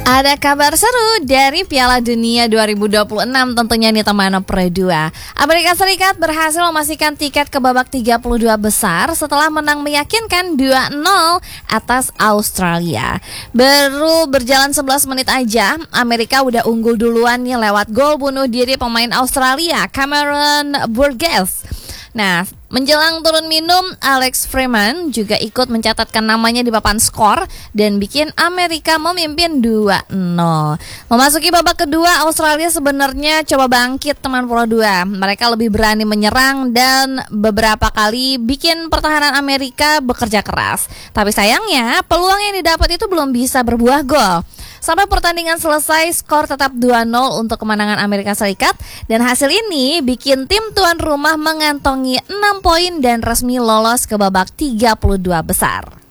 Ada kabar seru dari Piala Dunia 2026 tentunya nih teman Pro 2. Amerika Serikat berhasil memastikan tiket ke babak 32 besar setelah menang meyakinkan 2-0 atas Australia. Baru berjalan 11 menit aja, Amerika udah unggul duluan nih lewat gol bunuh diri pemain Australia, Cameron Burgess. Nah, menjelang turun minum, Alex Freeman juga ikut mencatatkan namanya di papan skor dan bikin Amerika memimpin 2-0. Memasuki babak kedua, Australia sebenarnya coba bangkit teman Pro 2. Mereka lebih berani menyerang dan beberapa kali bikin pertahanan Amerika bekerja keras. Tapi sayangnya, peluang yang didapat itu belum bisa berbuah gol. Sampai pertandingan selesai, skor tetap 2-0 untuk kemenangan Amerika Serikat. Dan hasil ini bikin tim tuan rumah mengantongi 6 poin dan resmi lolos ke babak 32 besar.